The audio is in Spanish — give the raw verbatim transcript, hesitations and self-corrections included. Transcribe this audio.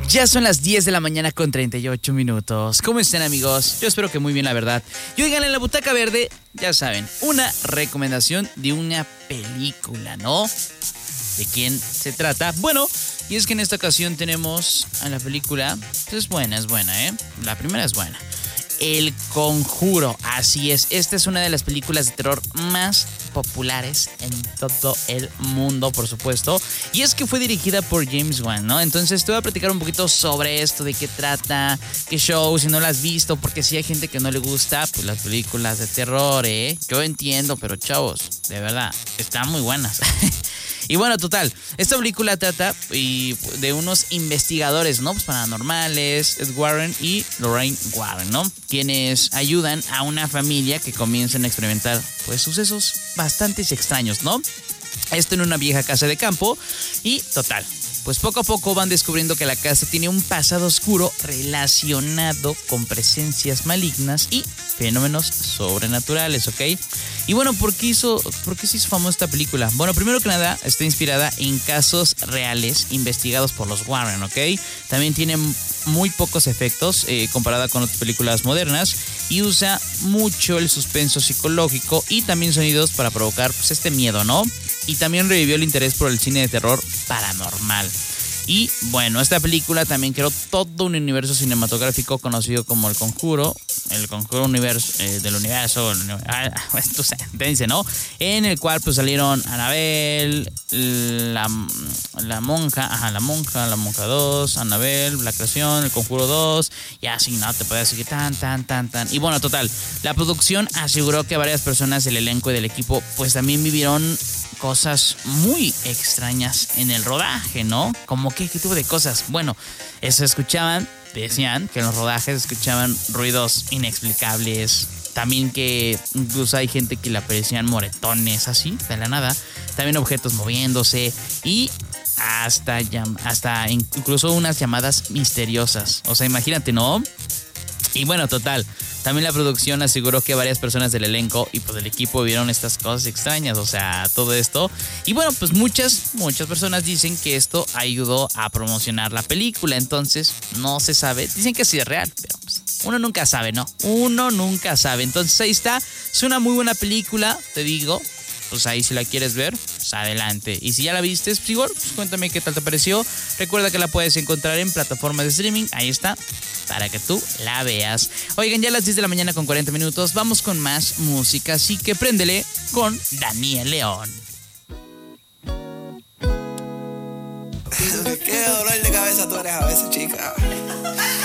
Ya son las diez de la mañana con treinta y ocho minutos. ¿Cómo están, amigos? Yo espero que muy bien, la verdad. Y oigan, en la butaca verde, ya saben, una recomendación de una película, ¿no? ¿De quién se trata? Bueno, y es que en esta ocasión tenemos a la película. Pues es buena, es buena, ¿eh? La primera es buena. El Conjuro, así es. Esta es una de las películas de terror más populares en todo el mundo, por supuesto. Y es que fue dirigida por James Wan, ¿no? Entonces te voy a platicar un poquito sobre esto, de qué trata, qué show, si no la has visto, porque si hay gente que no le gusta, pues las películas de terror, ¿eh? Yo entiendo, pero chavos, de verdad, están muy buenas. Y bueno, total, esta película trata y, de unos investigadores, ¿no? Pues paranormales, Ed Warren y Lorraine Warren, ¿no? Quienes ayudan a una familia que comienzan a experimentar, pues, sucesos bastante extraños, ¿no? Esto en una vieja casa de campo y, total, pues poco a poco van descubriendo que la casa tiene un pasado oscuro relacionado con presencias malignas y fenómenos sobrenaturales, ¿ok? Y bueno, ¿por qué hizo, por qué se hizo famosa esta película? Bueno, primero que nada, está inspirada en casos reales investigados por los Warren, ¿ok? También tiene muy pocos efectos eh, comparada con otras películas modernas y usa mucho el suspenso psicológico y también sonidos para provocar, pues, este miedo, ¿no? Y también revivió el interés por el cine de terror paranormal. Y bueno, esta película también creó todo un universo cinematográfico conocido como El Conjuro, el Conjuro universo, eh, del universo, ah, esto se dice, ¿no? En el cual pues salieron Annabelle, la, la monja, ajá, la monja, la monja dos, Annabelle, la creación, El Conjuro dos, y así, ¿no? Te puedes seguir tan, tan, tan, tan. Y bueno, total, la producción aseguró que varias personas del elenco y del equipo pues también vivieron cosas muy extrañas en el rodaje, ¿no? Como que, ¿qué tipo de cosas? Bueno, eso escuchaban, decían que en los rodajes escuchaban ruidos inexplicables. También que incluso hay gente que le aparecían moretones así, de la nada. También objetos moviéndose y hasta, hasta incluso unas llamadas misteriosas. O sea, imagínate, ¿no? Y bueno, total, también la producción aseguró que varias personas del elenco y pues del equipo vieron estas cosas extrañas, o sea, todo esto. Y bueno, pues muchas, muchas personas dicen que esto ayudó a promocionar la película, entonces no se sabe. Dicen que sí es real, pero pues uno nunca sabe, ¿no? Uno nunca sabe. Entonces ahí está, es una muy buena película, te digo. Pues ahí si la quieres ver, pues adelante. Y si ya la viste, pues igual, pues cuéntame qué tal te pareció. Recuerda que la puedes encontrar en plataformas de streaming, ahí está, para que tú la veas. Oigan, ya a las diez de la mañana con cuarenta minutos, vamos con más música, así que préndele con Daniel León. Qué dolor de cabeza tú eres a veces, chica.